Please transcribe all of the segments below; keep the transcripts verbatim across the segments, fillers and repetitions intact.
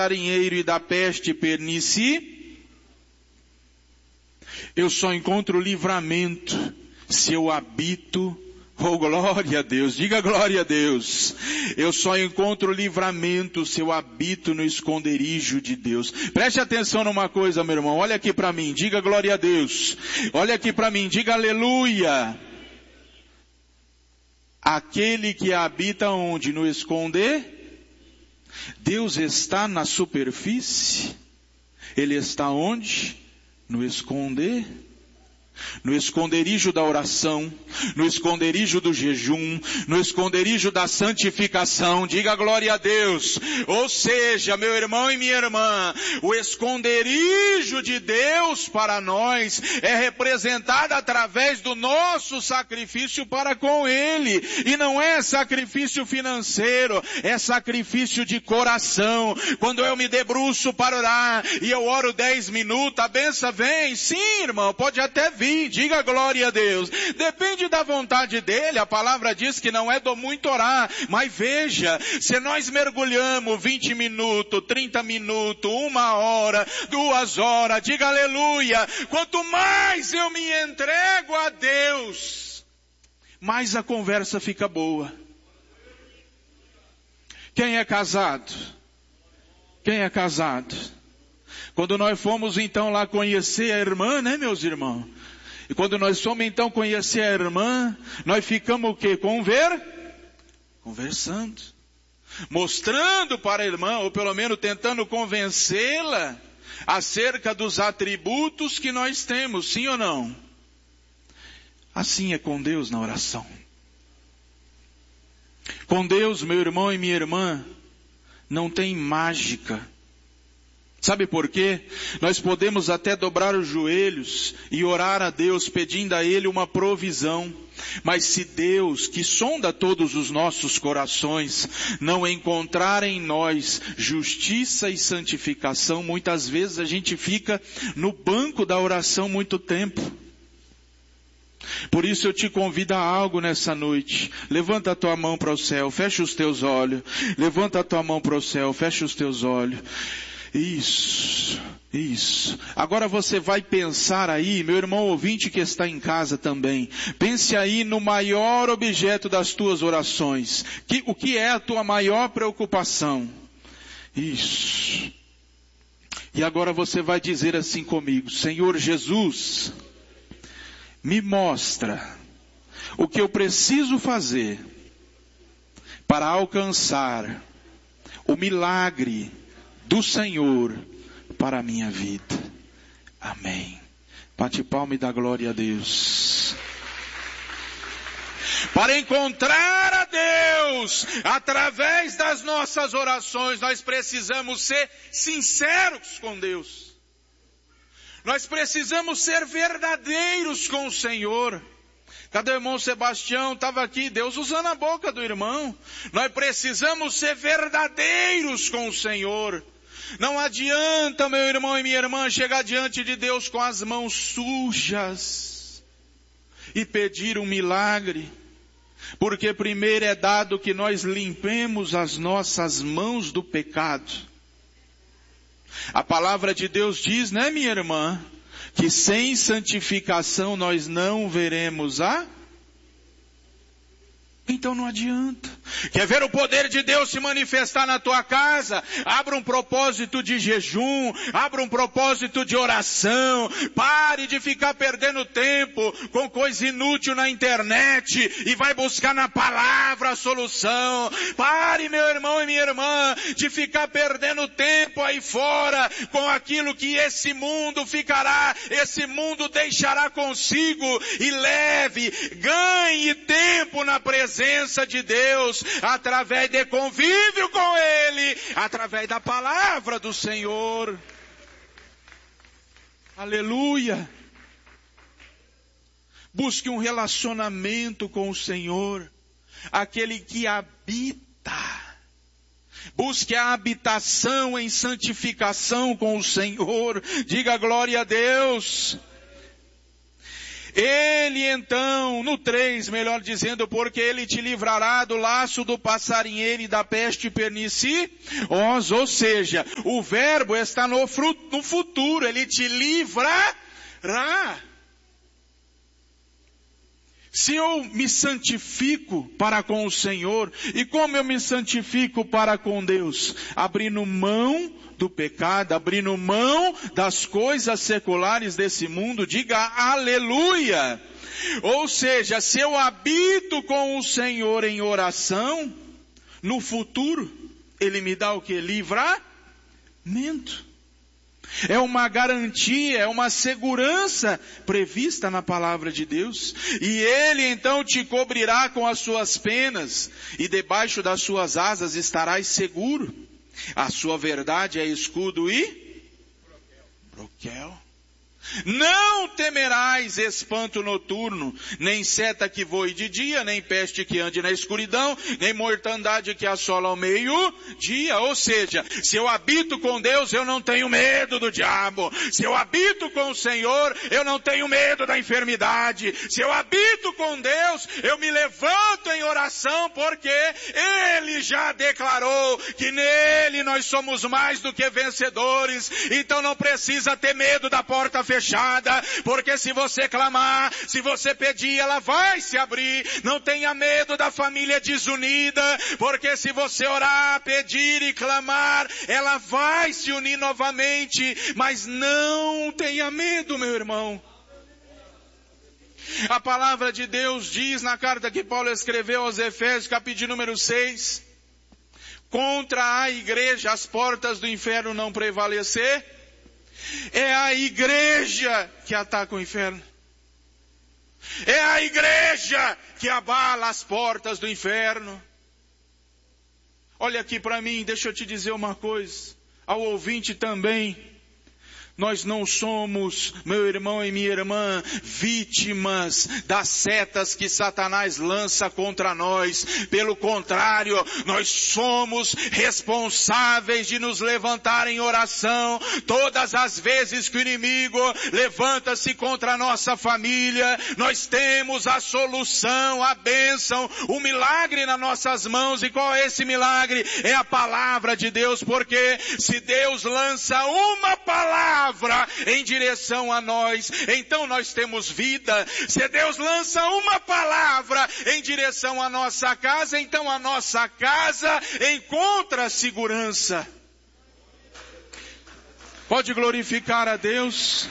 passarinheiro e da peste pernici, eu só encontro livramento se eu habito, oh glória a Deus, diga glória a Deus, eu só encontro livramento se eu habito no esconderijo de Deus. Preste atenção numa coisa, meu irmão, olha aqui para mim, diga glória a Deus, olha aqui para mim, diga aleluia. Aquele que habita onde? No esconder? Deus está na superfície? Ele está onde? No esconder? No esconderijo da oração, no esconderijo do jejum, no esconderijo da santificação, diga glória a Deus. Ou seja, meu irmão e minha irmã, o esconderijo de Deus para nós é representado através do nosso sacrifício para com Ele. E não é sacrifício financeiro, é sacrifício de coração. Quando eu me debruço para orar e eu oro dez minutos, a benção vem? Sim, irmão, pode até vir. Diga glória a Deus. Depende da vontade dele. A palavra diz que não é do muito orar. Mas veja, se nós mergulhamos vinte minutos, trinta minutos, uma hora, duas horas, diga aleluia. Quanto mais eu me entrego a Deus, mais a conversa fica boa. Quem é casado? Quem é casado? Quando nós fomos então lá conhecer a irmã, né, meus irmãos? E quando nós fomos então conhecer a irmã, nós ficamos o quê? Conver? Conversando. Mostrando para a irmã, ou pelo menos tentando convencê-la acerca dos atributos que nós temos, sim ou não? Assim é com Deus na oração. Com Deus, meu irmão e minha irmã, não tem mágica. Sabe por quê? Nós podemos até dobrar os joelhos e orar a Deus pedindo a Ele uma provisão. Mas se Deus, que sonda todos os nossos corações, não encontrar em nós justiça e santificação, muitas vezes a gente fica no banco da oração muito tempo. Por isso eu te convido a algo nessa noite. Levanta a tua mão para o céu, fecha os teus olhos. Levanta a tua mão para o céu, fecha os teus olhos. Isso, isso. Agora você vai pensar aí, meu irmão ouvinte que está em casa também, pense aí no maior objeto das tuas orações. Que, o que é a tua maior preocupação? Isso. E agora você vai dizer assim comigo: Senhor Jesus, me mostra o que eu preciso fazer para alcançar o milagre do Senhor para a minha vida. Amém. Bate palma e dá glória a Deus. Para encontrar a Deus, através das nossas orações, nós precisamos ser sinceros com Deus. Nós precisamos ser verdadeiros com o Senhor. Cadê o irmão Sebastião? Estava aqui, Deus usando a boca do irmão. Nós precisamos ser verdadeiros com o Senhor. Não adianta, meu irmão e minha irmã, chegar diante de Deus com as mãos sujas e pedir um milagre. Porque primeiro é dado que nós limpemos as nossas mãos do pecado. A palavra de Deus diz, né, minha irmã, que sem santificação nós não veremos a... Então não adianta. Quer ver o poder de Deus se manifestar na tua casa? Abra um propósito de jejum, abra um propósito de oração. Pare de ficar perdendo tempo com coisa inútil na internet e vai buscar na palavra a solução. Pare, meu irmão e minha irmã, de ficar perdendo tempo aí fora com aquilo que esse mundo ficará, esse mundo deixará consigo. E leve, ganhe tempo na presença de Deus, através de convívio com Ele, através da palavra do Senhor. Aleluia. Busque um relacionamento com o Senhor, aquele que habita. Busque a habitação em santificação com o Senhor. Diga glória a Deus. Ele então, no três, melhor dizendo, porque ele te livrará do laço do passarinheiro e da peste perniciosa, ou seja, o verbo está no, no futuro, ele te livrará. Se eu me santifico para com o Senhor, e como eu me santifico para com Deus? Abrindo mão do pecado, abrindo mão das coisas seculares desse mundo, diga aleluia. Ou seja, se eu habito com o Senhor em oração, no futuro, Ele me dá o que? Livramento. É uma garantia, é uma segurança prevista na palavra de Deus. E Ele então te cobrirá com as suas penas, e debaixo das suas asas estarás seguro. A sua verdade é escudo e broquel. Não temerás espanto noturno, nem seta que voe de dia, nem peste que ande na escuridão, nem mortandade que assola ao meio-dia. Ou seja, se eu habito com Deus, eu não tenho medo do diabo. Se eu habito com o Senhor, eu não tenho medo da enfermidade. Se eu habito com Deus, eu me levanto em oração, porque Ele já declarou que nele nós somos mais do que vencedores. Então não precisa ter medo da porta fechada. Fechada, porque se você clamar, se você pedir, ela vai se abrir. Não tenha medo da família desunida, porque se você orar, pedir e clamar, ela vai se unir novamente. Mas não tenha medo, meu irmão. A palavra de Deus diz na carta que Paulo escreveu aos Efésios, capítulo número seis, contra a igreja as portas do inferno não prevalecer. É a igreja que ataca o inferno. É a igreja que abala as portas do inferno. Olha aqui para mim, deixa eu te dizer uma coisa. Ao ouvinte também. Nós não somos, meu irmão e minha irmã, vítimas das setas que Satanás lança contra nós. Pelo contrário, nós somos responsáveis de nos levantar em oração todas as vezes que o inimigo levanta-se contra a nossa família. Nós temos a solução, a bênção, o milagre nas nossas mãos. E qual é esse milagre? É a palavra de Deus, porque se Deus lança uma palavra em direção a nós, então nós temos vida. Se Deus lança uma palavra em direção à nossa casa, então a nossa casa encontra segurança. Pode glorificar a Deus.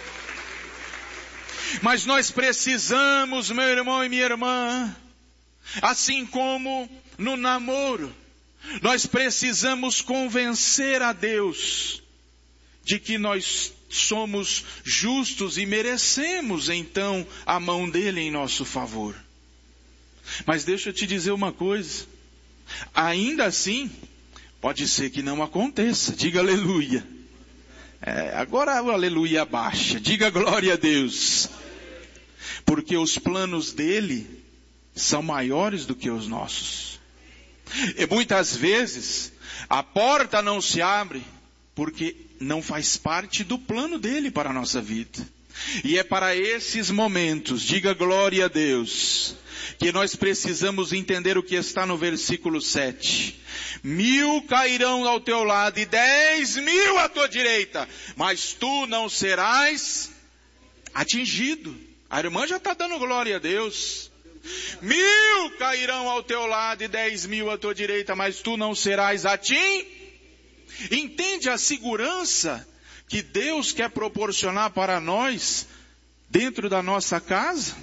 Mas nós precisamos, meu irmão e minha irmã, assim como no namoro, nós precisamos convencer a Deus de que nós somos justos e merecemos então a mão dele em nosso favor. Mas deixa eu te dizer uma coisa, ainda assim, pode ser que não aconteça, diga aleluia. É, agora o aleluia baixa, diga glória a Deus. Porque os planos dele são maiores do que os nossos. E muitas vezes, a porta não se abre, porque não faz parte do plano dele para a nossa vida. E é para esses momentos, diga glória a Deus, que nós precisamos entender o que está no versículo sete. Mil cairão ao teu lado e dez mil à tua direita, mas tu não serás atingido. A irmã já está dando glória a Deus. Mil cairão ao teu lado e dez mil à tua direita, mas tu não serás atingido. Entende a segurança que Deus quer proporcionar para nós dentro da nossa casa?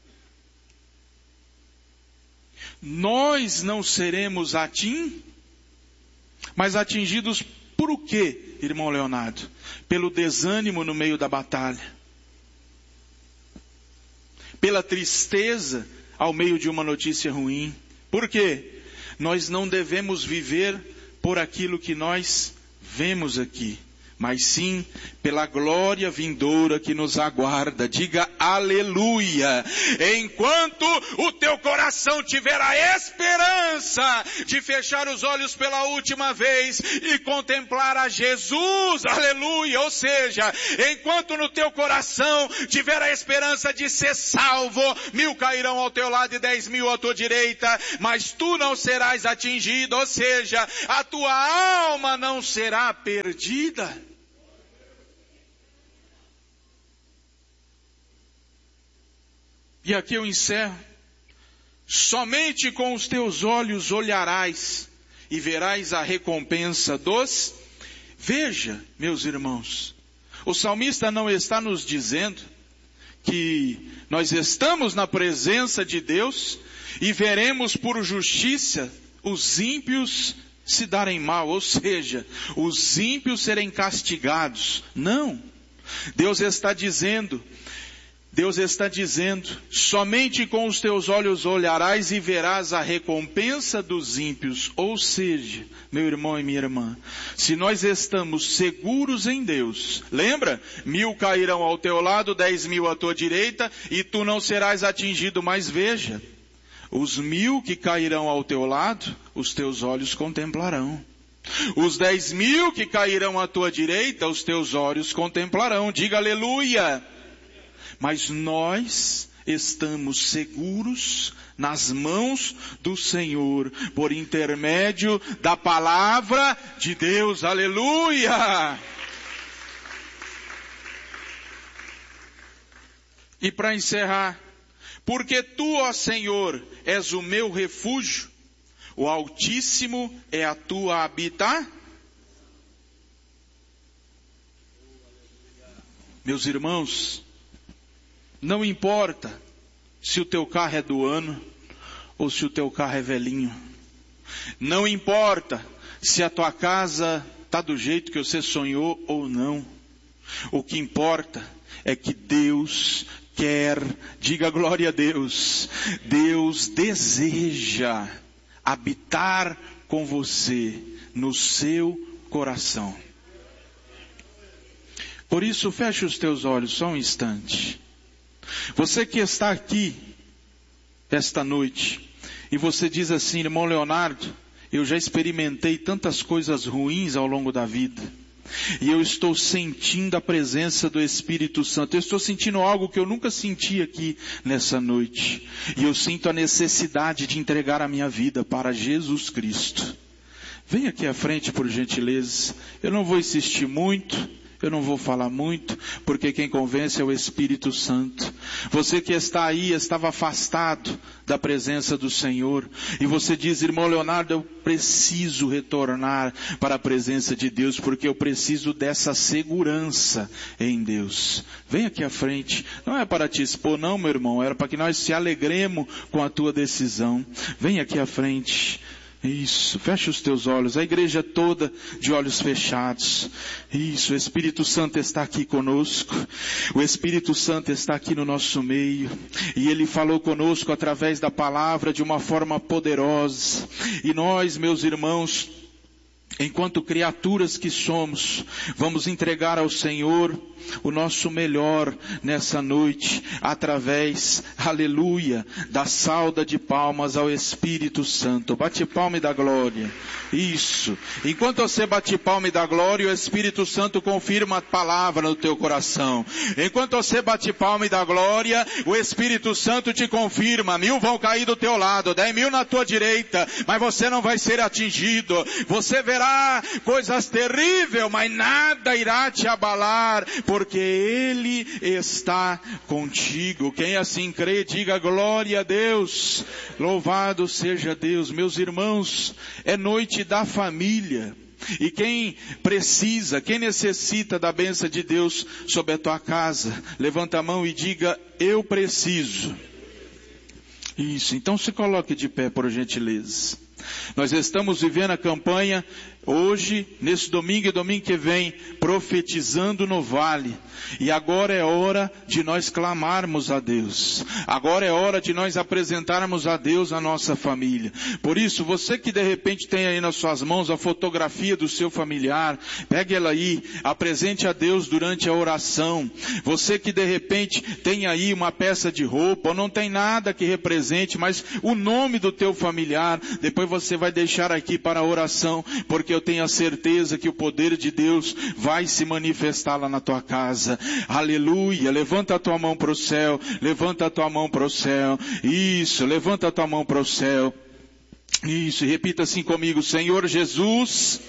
Nós não seremos atingidos, mas atingidos por o quê, irmão Leonardo? Pelo desânimo no meio da batalha, pela tristeza ao meio de uma notícia ruim. Por quê? Nós não devemos viver por aquilo que nós vemos aqui, mas sim pela glória vindoura que nos aguarda. Diga aleluia. Enquanto o teu coração tiver a esperança de fechar os olhos pela última vez e contemplar a Jesus, aleluia, ou seja, enquanto no teu coração tiver a esperança de ser salvo, mil cairão ao teu lado e dez mil à tua direita, mas tu não serás atingido, ou seja, a tua alma não será perdida. E aqui eu encerro. Somente com os teus olhos olharás e verás a recompensa dos... Veja, meus irmãos, o salmista não está nos dizendo que nós estamos na presença de Deus e veremos por justiça os ímpios se darem mal, ou seja, os ímpios serem castigados. Não. Deus está dizendo... Deus está dizendo, somente com os teus olhos olharás e verás a recompensa dos ímpios. Ou seja, meu irmão e minha irmã, se nós estamos seguros em Deus, lembra? Mil cairão ao teu lado, dez mil à tua direita, e tu não serás atingido. Mas veja, os mil que cairão ao teu lado, os teus olhos contemplarão. Os dez mil que cairão à tua direita, os teus olhos contemplarão. Diga aleluia. Mas nós estamos seguros nas mãos do Senhor, por intermédio da palavra de Deus. Aleluia! E para encerrar, porque tu, ó Senhor, és o meu refúgio, o Altíssimo é a tua habitação. Meus irmãos, não importa se o teu carro é do ano ou se o teu carro é velhinho. Não importa se a tua casa está do jeito que você sonhou ou não. O que importa é que Deus quer, diga glória a Deus, Deus deseja habitar com você no seu coração. Por isso, feche os teus olhos só um instante. Você que está aqui esta noite e você diz assim, irmão Leonardo, eu já experimentei tantas coisas ruins ao longo da vida e eu estou sentindo a presença do Espírito Santo. Eu estou sentindo algo que eu nunca senti aqui nessa noite e eu sinto a necessidade de entregar a minha vida para Jesus Cristo. Vem aqui à frente, por gentileza. Eu não vou insistir muito. Eu não vou falar muito, porque quem convence é o Espírito Santo. Você que está aí, estava afastado da presença do Senhor, e você diz, irmão Leonardo, eu preciso retornar para a presença de Deus, porque eu preciso dessa segurança em Deus. Vem aqui à frente. Não é para te expor não, meu irmão, era para que nós se alegremos com a tua decisão. Vem aqui à frente. Isso, fecha os teus olhos, a igreja toda de olhos fechados. Isso, o Espírito Santo está aqui conosco, o Espírito Santo está aqui no nosso meio, e Ele falou conosco através da palavra de uma forma poderosa, e nós, meus irmãos, enquanto criaturas que somos, vamos entregar ao Senhor o nosso melhor nessa noite, através, aleluia, da salva de palmas ao Espírito Santo. Bate palma e dá glória. Isso. Enquanto você bate palma e dá glória, o Espírito Santo confirma a palavra no teu coração. Enquanto você bate palma e dá glória, o Espírito Santo te confirma. Mil vão cair do teu lado, dez mil na tua direita, mas você não vai ser atingido. Você verá coisas terríveis, mas nada irá te abalar, porque Ele está contigo. Quem assim crê, diga glória a Deus. Louvado seja Deus. Meus irmãos, é noite da família. E quem precisa, quem necessita da bênção de Deus sobre a tua casa, levanta a mão e diga, eu preciso. Isso, então se coloque de pé, por gentileza. Nós estamos vivendo a campanha hoje, nesse domingo e domingo que vem, profetizando no vale. E agora é hora de nós clamarmos a Deus. Agora é hora de nós apresentarmos a Deus a nossa família. Por isso, você que de repente tem aí nas suas mãos a fotografia do seu familiar, pegue ela aí, apresente a Deus durante a oração. Você que de repente tem aí uma peça de roupa, ou não tem nada que represente, mas o nome do teu familiar, depois você vai deixar aqui para a oração, porque eu tenho a certeza que o poder de Deus vai se manifestar lá na tua casa. Aleluia. Levanta a tua mão para o céu. Levanta a tua mão para o céu. Isso. Levanta a tua mão para o céu. Isso. E repita assim comigo. Senhor Jesus.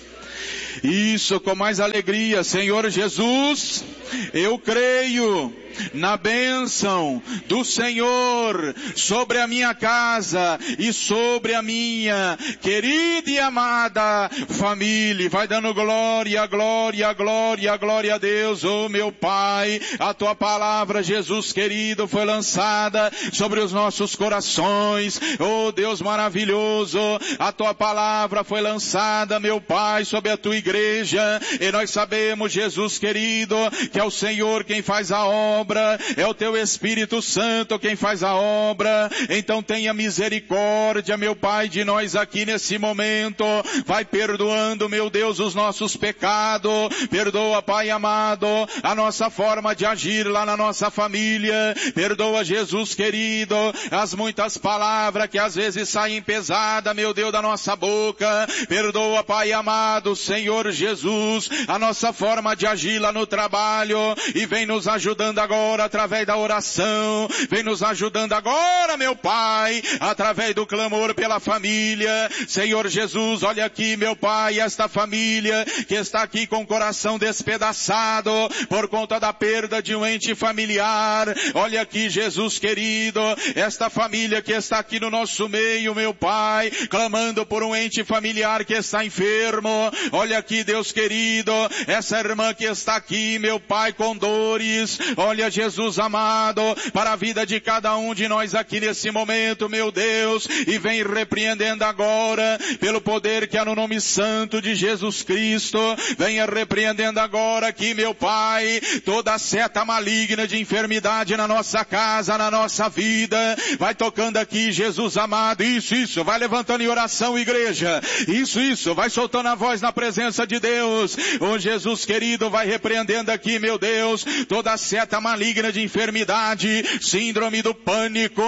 Isso. Com mais alegria. Senhor Jesus. Eu creio na bênção do Senhor sobre a minha casa e sobre a minha querida e amada família. Vai dando glória, glória, glória, glória a Deus. Oh meu Pai, a tua palavra, Jesus querido, foi lançada sobre os nossos corações. Oh Deus maravilhoso, a tua palavra foi lançada, meu Pai, sobre a tua igreja. E nós sabemos, Jesus querido, que é o Senhor quem faz a obra, é o teu Espírito Santo quem faz a obra. Então tenha misericórdia, meu Pai, de nós aqui nesse momento. Vai perdoando, meu Deus, os nossos pecados. Perdoa, Pai amado, a nossa forma de agir lá na nossa família. Perdoa, Jesus querido, as muitas palavras que às vezes saem pesadas, meu Deus, da nossa boca. Perdoa, Pai amado, Senhor Jesus, a nossa forma de agir lá no trabalho. E vem nos ajudando agora através da oração. Vem nos ajudando agora, meu Pai, através do clamor pela família. Senhor Jesus, olha aqui, meu Pai, esta família que está aqui com o coração despedaçado por conta da perda de um ente familiar. Olha aqui, Jesus querido, esta família que está aqui no nosso meio, meu Pai, clamando por um ente familiar que está enfermo. Olha aqui, Deus querido, essa irmã que está aqui, meu Pai, com dores. Olha, Jesus amado, para a vida de cada um de nós aqui nesse momento, meu Deus, e vem repreendendo agora, pelo poder que há no nome santo de Jesus Cristo. Venha repreendendo agora aqui, meu Pai, toda seta maligna de enfermidade na nossa casa, na nossa vida. Vai tocando aqui, Jesus amado. Isso, isso, vai levantando em oração, igreja. Isso, isso, vai soltando a voz na presença de Deus. Oh, Jesus querido, vai repreendendo aqui, meu Deus, toda seta maligna de enfermidade, síndrome do pânico.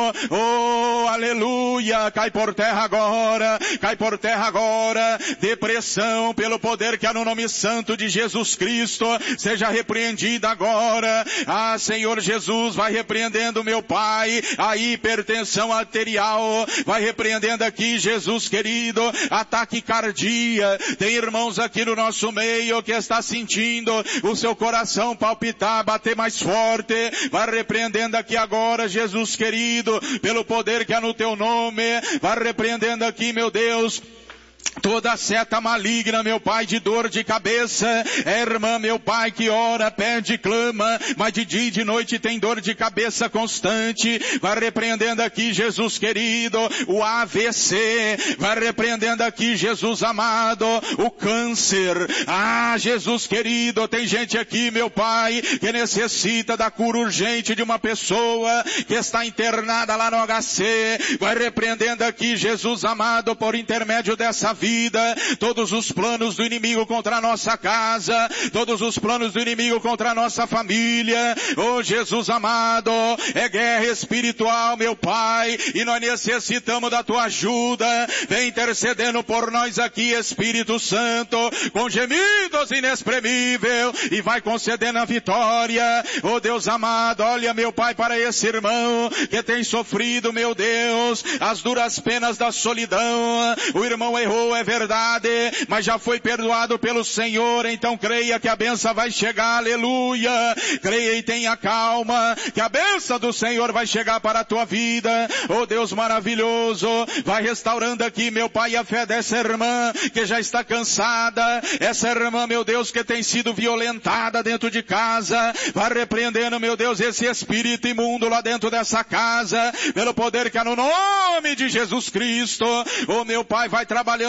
Oh, aleluia, cai por terra agora, cai por terra agora. Depressão, pelo poder que há no nome santo de Jesus Cristo, seja repreendida agora. Ah, Senhor Jesus, vai repreendendo, meu Pai, a hipertensão arterial. Vai repreendendo aqui, Jesus querido, ataque cardíaco. Tem irmãos aqui no nosso meio que está sentindo o seu coração palpitar, bater mais forte. Vai repreendendo aqui agora, Jesus querido, pelo poder que há no teu nome. Vai repreendendo aqui, meu Deus, toda seta maligna, meu Pai, de dor de cabeça. É irmã, meu Pai, que ora, pede, clama, mas de dia e de noite tem dor de cabeça constante. Vai repreendendo aqui, Jesus querido, o A V C. Vai repreendendo aqui, Jesus amado, o câncer. Ah, Jesus querido, tem gente aqui, meu Pai, que necessita da cura urgente de uma pessoa que está internada lá no H C. Vai repreendendo aqui, Jesus amado, por intermédio dessa vida, todos os planos do inimigo contra a nossa casa, todos os planos do inimigo contra a nossa família. Oh, Jesus amado, é guerra espiritual, meu Pai, e nós necessitamos da tua ajuda. Vem intercedendo por nós aqui, Espírito Santo, com gemidos inexprimíveis, e vai concedendo a vitória. Oh, Deus amado, olha, meu Pai, para esse irmão que tem sofrido, meu Deus, as duras penas da solidão. O irmão errou, é verdade, mas já foi perdoado pelo Senhor. Então creia que a bênção vai chegar, aleluia. Creia e tenha calma, que a bênção do Senhor vai chegar para a tua vida. Oh Deus maravilhoso, vai restaurando aqui, meu Pai, a fé dessa irmã que já está cansada. Essa irmã, meu Deus, que tem sido violentada dentro de casa. Vai repreendendo, meu Deus, esse espírito imundo lá dentro dessa casa, pelo poder que há no nome de Jesus Cristo. Oh meu Pai, vai trabalhando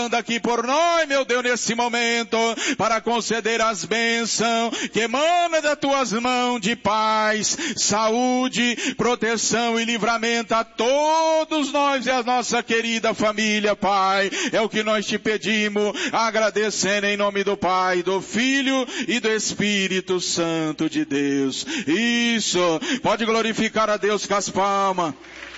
trabalhando aqui por nós, meu Deus, nesse momento, para conceder as bênçãos que emanam das tuas mãos de paz, saúde, proteção e livramento a todos nós e a nossa querida família, Pai. É o que nós te pedimos, agradecendo em nome do Pai, do Filho e do Espírito Santo de Deus. Isso, pode glorificar a Deus com as palmas.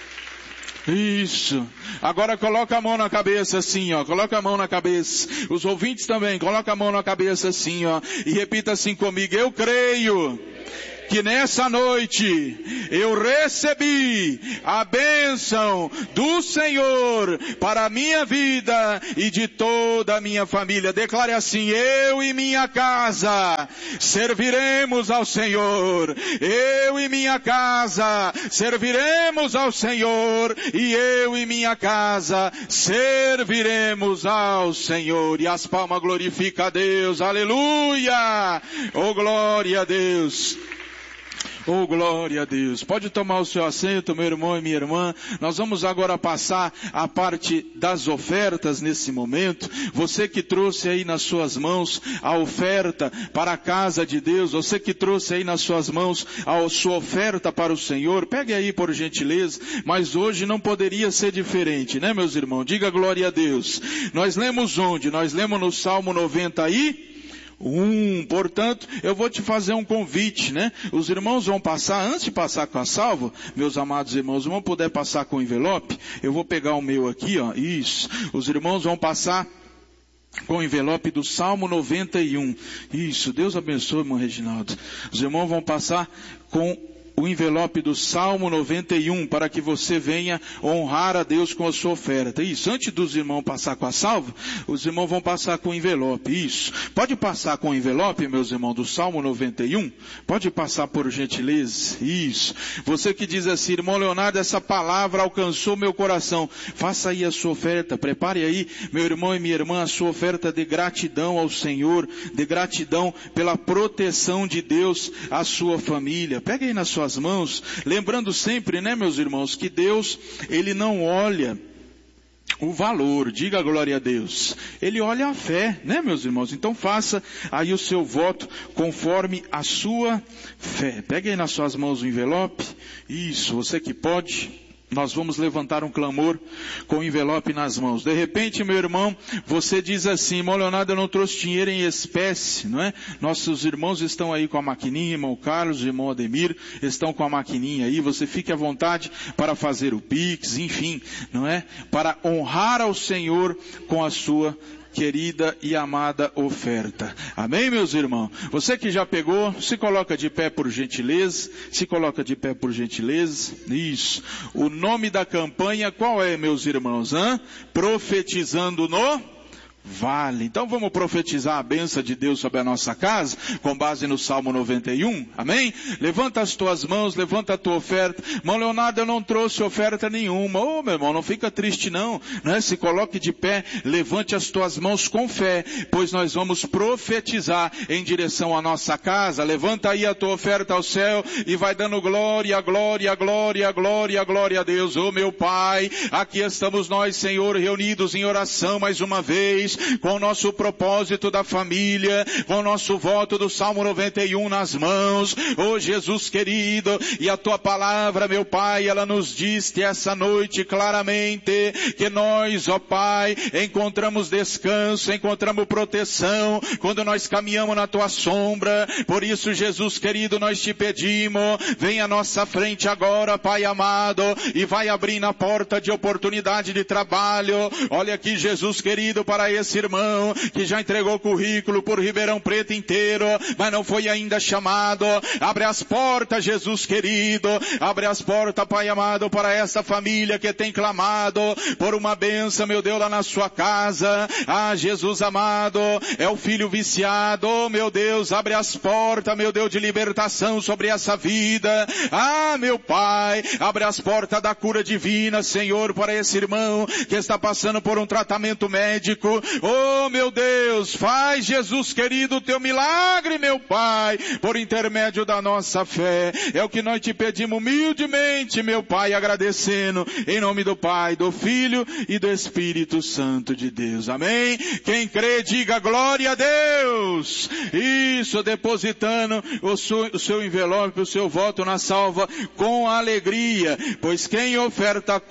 Isso. Agora coloca a mão na cabeça assim, ó. Coloca a mão na cabeça. Os ouvintes também, coloca a mão na cabeça assim, ó. E repita assim comigo: eu creio que nessa noite eu recebi a bênção do Senhor para a minha vida e de toda a minha família. Declare assim: eu e minha casa serviremos ao Senhor. Eu e minha casa serviremos ao Senhor. E eu e minha casa serviremos ao Senhor. E as palmas glorificam a Deus. Aleluia! Oh, glória a Deus! Oh, glória a Deus. Pode tomar o seu assento, meu irmão e minha irmã. Nós vamos agora passar a parte das ofertas nesse momento. Você que trouxe aí nas suas mãos a oferta para a casa de Deus, você que trouxe aí nas suas mãos a sua oferta para o Senhor, pegue aí por gentileza. Mas hoje não poderia ser diferente, né, meus irmãos? Diga glória a Deus. Nós lemos onde? Nós lemos no Salmo noventa e Um, portanto, eu vou te fazer um convite, né? Os irmãos vão passar, antes de passar com a salva, meus amados irmãos, vão poder passar com o envelope. Eu vou pegar o meu aqui, ó, isso. Os irmãos vão passar com o envelope do Salmo noventa e um. Isso, Deus abençoe, irmão Reginaldo. Os irmãos vão passar com o envelope do Salmo noventa e um, para que você venha honrar a Deus com a sua oferta. Isso, antes dos irmãos passar com a salva, os irmãos vão passar com o envelope. Isso, pode passar com o envelope, meus irmãos, do Salmo noventa e um? Pode passar por gentileza. Isso, você que diz assim: irmão Leonardo, essa palavra alcançou meu coração. Faça aí a sua oferta, prepare aí, meu irmão e minha irmã, a sua oferta de gratidão ao Senhor, de gratidão pela proteção de Deus à sua família. Pega aí na sua as mãos, lembrando sempre, né, meus irmãos, que Deus, Ele não olha o valor, diga glória a Deus, Ele olha a fé, né, meus irmãos? Então faça aí o seu voto conforme a sua fé. Pegue aí nas suas mãos o envelope. Isso, você que pode. Nós vamos levantar um clamor com o envelope nas mãos. De repente, meu irmão, você diz assim: irmão Leonardo, eu não trouxe dinheiro em espécie, não é? Nossos irmãos estão aí com a maquininha, irmão Carlos, irmão Ademir, estão com a maquininha aí. Você fique à vontade para fazer o Pix, enfim, não é? Para honrar ao Senhor com a sua querida e amada oferta. Amém, meus irmãos? Você que já pegou, se coloca de pé por gentileza, se coloca de pé por gentileza. Isso. O nome da campanha qual é, meus irmãos? Hã? Profetizando no Vale. Então vamos profetizar a bênção de Deus sobre a nossa casa, com base no Salmo noventa e um, amém? Levanta as tuas mãos, levanta a tua oferta. Irmão Leonardo, eu não trouxe oferta nenhuma. Ô, oh, meu irmão, não fica triste não, né? Se coloque de pé, levante as tuas mãos com fé, pois nós vamos profetizar em direção à nossa casa. Levanta aí a tua oferta ao céu e vai dando glória, glória, glória, glória, glória a Deus. Ô, oh, meu Pai, aqui estamos nós, Senhor, reunidos em oração mais uma vez, com o nosso propósito da família, com o nosso voto do Salmo noventa e um nas mãos. Oh Jesus querido, e a tua palavra, meu Pai, ela nos diz essa noite claramente que nós, ó Pai, encontramos descanso, encontramos proteção quando nós caminhamos na tua sombra. Por isso, Jesus querido, nós te pedimos, vem à nossa frente agora, Pai amado, e vai abrir na porta de oportunidade de trabalho. Olha aqui, Jesus querido, para esse esse irmão que já entregou currículo por Ribeirão Preto inteiro, mas não foi ainda chamado. Abre as portas, Jesus querido, abre as portas, Pai amado, para essa família que tem clamado por uma bênção, meu Deus, lá na sua casa. Ah, Jesus amado, é o filho viciado, oh, meu Deus, abre as portas, meu Deus, de libertação sobre essa vida. Ah, meu Pai, abre as portas da cura divina, Senhor, para esse irmão que está passando por um tratamento médico. Oh, meu Deus, faz, Jesus querido, o teu milagre, meu Pai, por intermédio da nossa fé. É o que nós te pedimos humildemente, meu Pai, agradecendo, em nome do Pai, do Filho e do Espírito Santo de Deus. Amém? Quem crê, diga glória a Deus. Isso, depositando o seu, o seu envelope, o seu voto na salva com alegria, pois quem oferta